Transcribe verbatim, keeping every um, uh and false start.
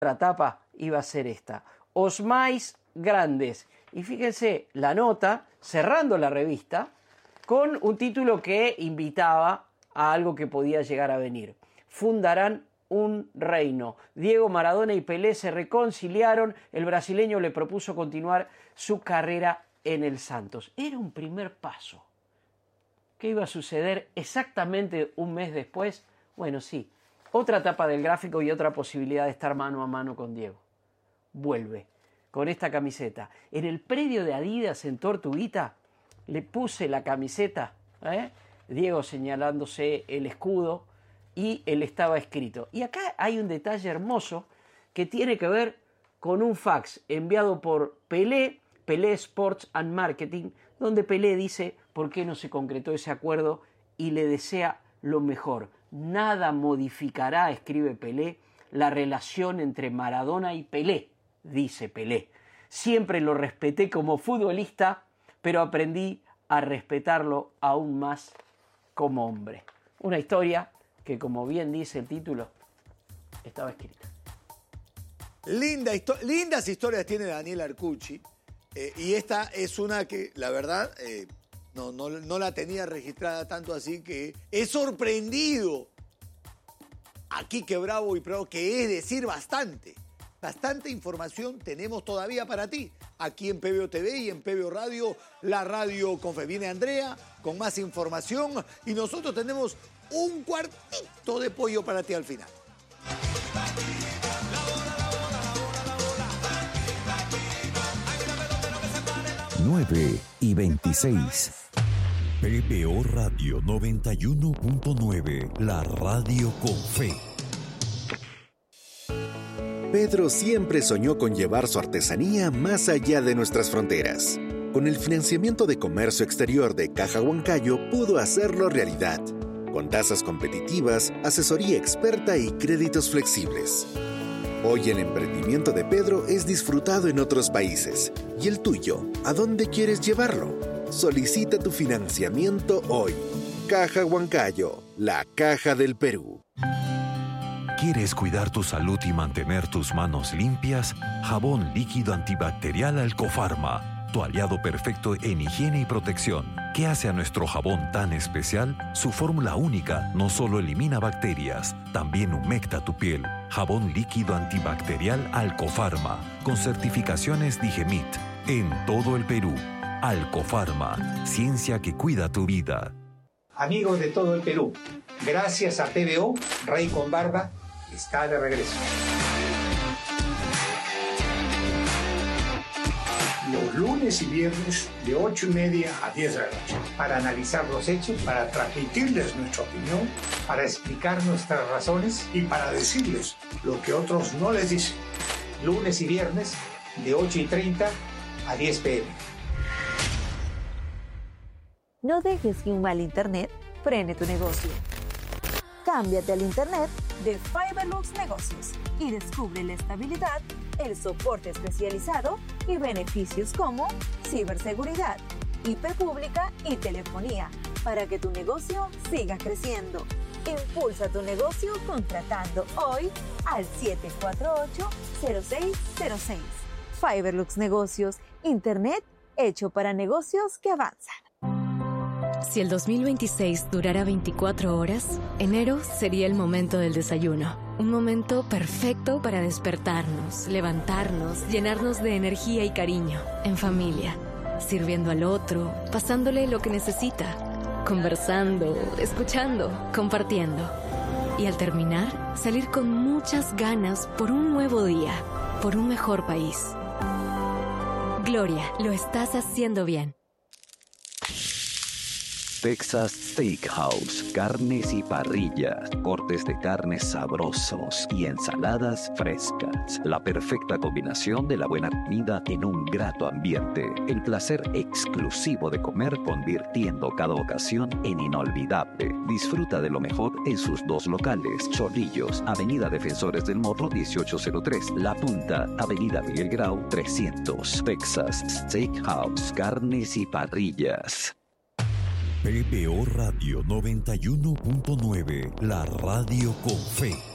La tapa iba a ser esta: Os máis grandes. Y fíjense la nota cerrando la revista con un título que invitaba a algo que podía llegar a venir. Fundarán un reino. Diego Maradona y Pelé se reconciliaron. El brasileño le propuso continuar su carrera en el Santos. Era un primer paso. ¿Qué iba a suceder exactamente un mes después? Bueno, sí, otra etapa del gráfico y otra posibilidad de estar mano a mano con Diego. Vuelve con esta camiseta. En el predio de Adidas en Tortuguita le puse la camiseta, ¿eh? Diego señalándose el escudo y él estaba escrito. Y acá hay un detalle hermoso que tiene que ver con un fax enviado por Pelé, Pelé Sports and Marketing, donde Pelé dice por qué no se concretó ese acuerdo y le desea lo mejor. Nada modificará, escribe Pelé, la relación entre Maradona y Pelé, dice Pelé. Siempre lo respeté como futbolista, pero aprendí a respetarlo aún más como hombre. Una historia que, como bien dice el título, estaba escrita. Linda histo- lindas historias tiene Daniel Arcucci, eh, y esta es una que, la verdad, eh, no, no, no la tenía registrada tanto así que he sorprendido a Quique Bravo y Prado, que es decir bastante. Bastante información tenemos todavía para ti, aquí en P B O T V y en P B O Radio, la radio con fe. Viene Andrea con más información y nosotros tenemos un cuartito de pollo para ti al final. nueve y veintiséis. P B O Radio noventa y uno punto nueve, la radio con fe. Pedro siempre soñó con llevar su artesanía más allá de nuestras fronteras. Con el financiamiento de comercio exterior de Caja Huancayo pudo hacerlo realidad, con tasas competitivas, asesoría experta y créditos flexibles. Hoy el emprendimiento de Pedro es disfrutado en otros países. ¿Y el tuyo? ¿A dónde quieres llevarlo? Solicita tu financiamiento hoy. Caja Huancayo, la caja del Perú. ¿Quieres cuidar tu salud y mantener tus manos limpias? Jabón líquido antibacterial Alcofarma, tu aliado perfecto en higiene y protección. ¿Qué hace a nuestro jabón tan especial? Su fórmula única no solo elimina bacterias, también humecta tu piel. Jabón líquido antibacterial Alcofarma, con certificaciones Digemit, en todo el Perú. Alcofarma, ciencia que cuida tu vida. Amigos de todo el Perú, gracias a P B O, Rey con Barba está de regreso. Los lunes y viernes de ocho y media a diez de la noche, para analizar los hechos, para transmitirles nuestra opinión, para explicar nuestras razones y para decirles lo que otros no les dicen. Lunes y viernes de ocho y treinta a diez pe eme. No dejes que un mal internet frene tu negocio. Cámbiate al internet de Fiberlux Negocios y descubre la estabilidad, el soporte especializado y beneficios como ciberseguridad, I P pública y telefonía para que tu negocio siga creciendo. Impulsa tu negocio contratando hoy al siete cuatro ocho, cero seis cero seis. Fiberlux Negocios, internet hecho para negocios que avanzan. Si el dos mil veintiséis durara veinticuatro horas, enero sería el momento del desayuno. Un momento perfecto para despertarnos, levantarnos, llenarnos de energía y cariño, en familia, sirviendo al otro, pasándole lo que necesita, conversando, escuchando, compartiendo. Y al terminar, salir con muchas ganas por un nuevo día, por un mejor país. Gloria, lo estás haciendo bien. Texas Steakhouse, carnes y parrillas, cortes de carnes sabrosos y ensaladas frescas. La perfecta combinación de la buena comida en un grato ambiente. El placer exclusivo de comer, convirtiendo cada ocasión en inolvidable. Disfruta de lo mejor en sus dos locales. Chorrillos, Avenida Defensores del Morro dieciocho cero tres. La Punta, Avenida Miguel Grau trescientos. Texas Steakhouse, carnes y parrillas. P B O Radio noventa y uno punto nueve, la radio con fe.